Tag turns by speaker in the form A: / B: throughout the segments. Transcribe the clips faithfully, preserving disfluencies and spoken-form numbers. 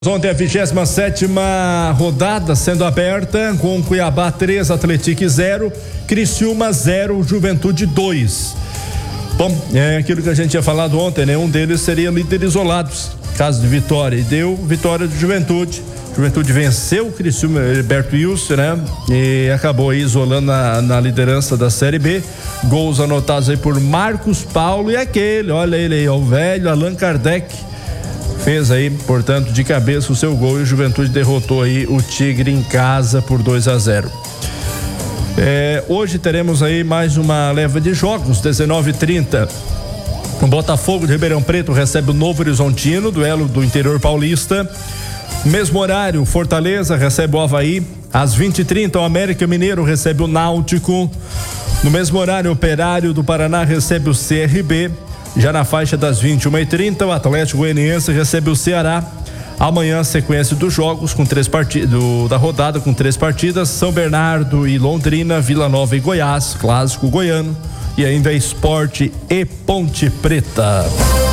A: Ontem a vigésima sétima rodada sendo aberta com Cuiabá três, Atlético zero, Criciúma zero, Juventude dois. Bom, é aquilo que a gente tinha falado ontem, né? Um deles seria líder isolados, caso de vitória, e deu vitória de Juventude. Juventude venceu o Criciúma, Heriberto Wilson, né? E acabou aí isolando na, na liderança da Série B. Gols anotados aí por Marcos Paulo e aquele, olha ele aí, o velho Allan Kardec. Fez aí, portanto, de cabeça o seu gol e o Juventude derrotou aí o Tigre em casa por dois a zero. É, hoje teremos aí mais uma leva de jogos, dezenove e trinta. O Botafogo de Ribeirão Preto recebe o Novo Horizontino, duelo do interior paulista. Mesmo horário, Fortaleza recebe o Avaí. Às vinte e trinta, o América Mineiro recebe o Náutico. No mesmo horário, o Operário do Paraná recebe o C R B. Já na faixa das vinte e uma e trinta, o Atlético Goianiense recebe o Ceará. Amanhã, sequência dos jogos com três partidas da rodada com três partidas: São Bernardo e Londrina, Vila Nova e Goiás, clássico goiano, e ainda Sport e Ponte Preta.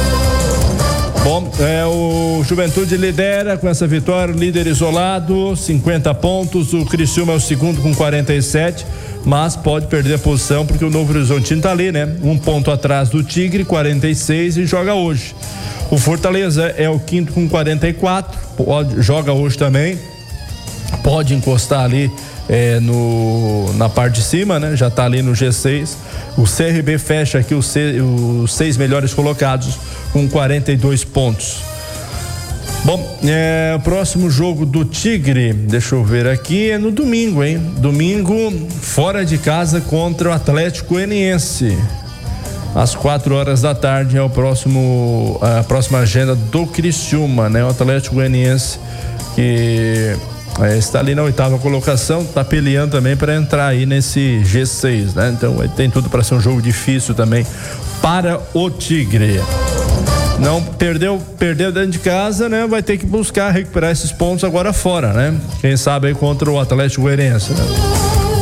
A: Bom, é, o Juventude lidera com essa vitória, líder isolado, cinquenta pontos. O Criciúma é o segundo com quarenta e sete, mas pode perder a posição porque o Novo Horizontino tá ali, né? Um ponto atrás do Tigre, quarenta e seis, e joga hoje. O Fortaleza é o quinto com quarenta e quatro, pode, joga hoje também, pode encostar ali é, no, na parte de cima, né? Já tá ali no G seis. O C R B fecha aqui os, C, os seis melhores colocados com quarenta e dois pontos. Bom, é, o próximo jogo do Tigre, deixa eu ver aqui, é no domingo, hein? Domingo, fora de casa contra o Atlético Goianiense. Às quatro horas da tarde é o próximo, a próxima agenda do Criciúma, né? O Atlético Goianiense que é, está ali na oitava colocação, está peleando também para entrar aí nesse G seis, né? Então tem tudo para ser um jogo difícil também para o Tigre. Não perdeu, perdeu dentro de casa, né? Vai ter que buscar recuperar esses pontos agora fora, né? Quem sabe aí contra o Atlético Goianiense, né?